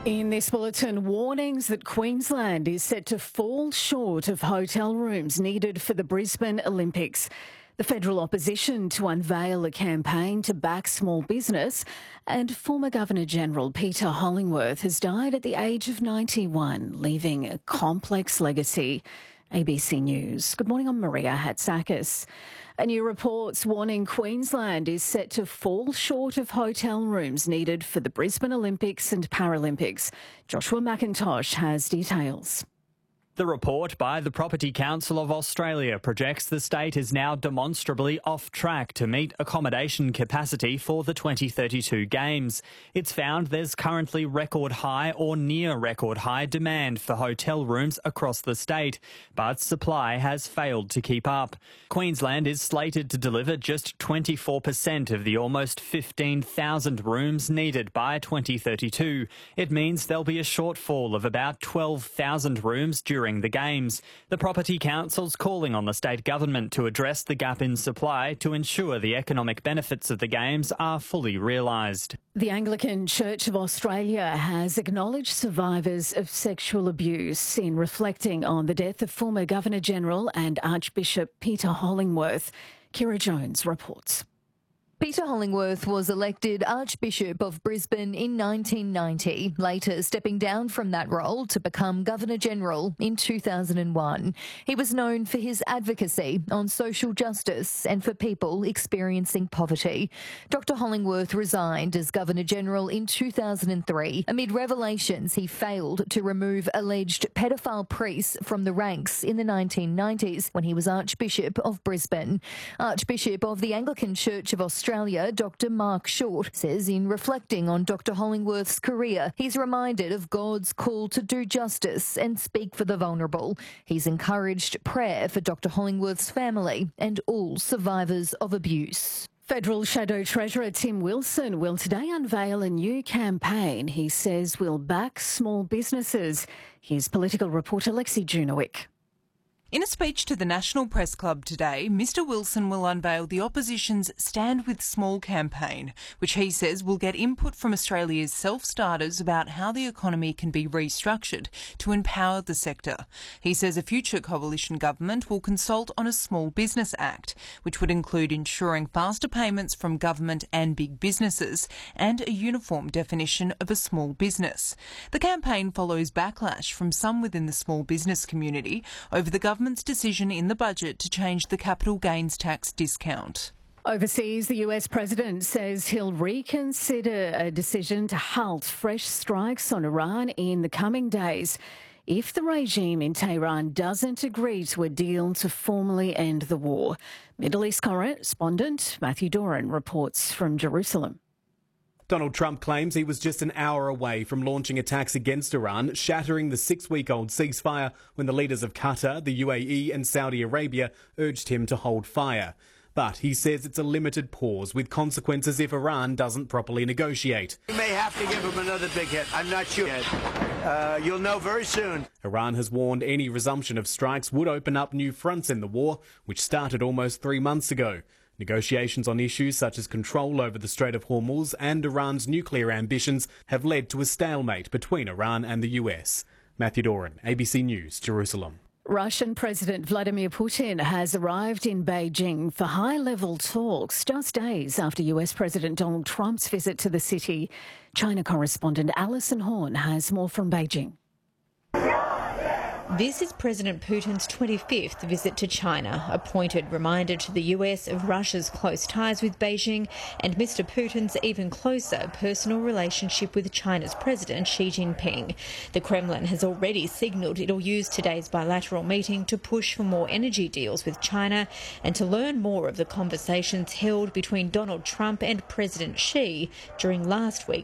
In this bulletin, warnings that Queensland is set to fall short of hotel rooms needed for the Brisbane Olympics. The federal opposition to unveil a campaign to back small business, and former Governor-General Peter Hollingworth has died at the age of 91, leaving a complex legacy. ABC News. Good morning, I'm Maria Hatzakis. A new report's warning Queensland is set to fall short of hotel rooms needed for the Brisbane Olympics and Paralympics. Joshua McIntosh has details. The report by the Property Council of Australia projects the state is now demonstrably off track to meet accommodation capacity for the 2032 Games. It's found there's currently record high or near record high demand for hotel rooms across the state, but supply has failed to keep up. Queensland is slated to deliver just 24% of the almost 15,000 rooms needed by 2032. It means there'll be a shortfall of about 12,000 rooms during the Games. The Property Council's calling on the state government to address the gap in supply to ensure the economic benefits of the Games are fully realised. The Anglican Church of Australia has acknowledged survivors of sexual abuse in reflecting on the death of former Governor-General and Archbishop Peter Hollingworth. Kira Jones reports. Peter Hollingworth was elected Archbishop of Brisbane in 1990, later stepping down from that role to become Governor-General in 2001. He was known for his advocacy on social justice and for people experiencing poverty. Dr Hollingworth resigned as Governor-General in 2003 amid revelations he failed to remove alleged pedophile priests from the ranks in the 1990s when he was Archbishop of Brisbane. Archbishop of the Anglican Church of Australia, Dr Mark Short, says in reflecting on Dr Hollingworth's career, he's reminded of God's call to do justice and speak for the vulnerable. He's encouraged prayer for Dr Hollingworth's family and all survivors of abuse. Federal Shadow Treasurer Tim Wilson will today unveil a new campaign he says will back small businesses. Here's political reporter Lexi Junowick. In a speech to the National Press Club today, Mr Wilson will unveil the opposition's Stand With Small campaign, which he says will get input from Australia's self-starters about how the economy can be restructured to empower the sector. He says a future coalition government will consult on a Small Business Act, which would include ensuring faster payments from government and big businesses and a uniform definition of a small business. The campaign follows backlash from some within the small business community over the government's decision in the budget to change the capital gains tax discount. Overseas, the US president says he'll reconsider a decision to halt fresh strikes on Iran in the coming days if the regime in Tehran doesn't agree to a deal to formally end the war. Middle East correspondent Matthew Doran reports from Jerusalem. Donald Trump claims he was just an hour away from launching attacks against Iran, shattering the 6-week-old ceasefire when the leaders of Qatar, the UAE and Saudi Arabia urged him to hold fire. But he says it's a limited pause with consequences if Iran doesn't properly negotiate. We may have to give him another big hit. I'm not sure yet. You'll know very soon. Iran has warned any resumption of strikes would open up new fronts in the war, which started almost 3 months ago. Negotiations on issues such as control over the Strait of Hormuz and Iran's nuclear ambitions have led to a stalemate between Iran and the US. Matthew Doran, ABC News, Jerusalem. Russian President Vladimir Putin has arrived in Beijing for high-level talks just days after US President Donald Trump's visit to the city. China correspondent Alison Horn has more from Beijing. This is President Putin's 25th visit to China, a pointed reminder to the US of Russia's close ties with Beijing and Mr Putin's even closer personal relationship with China's President Xi Jinping. The Kremlin has already signalled it'll use today's bilateral meeting to push for more energy deals with China and to learn more of the conversations held between Donald Trump and President Xi during last week's